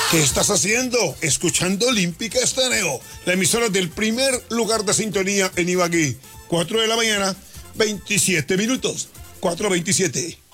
¿Qué estás haciendo? Escuchando Olímpica Estéreo, la emisora del primer lugar de sintonía en Ibagué. 4 de la mañana, 27 minutos. 4:27.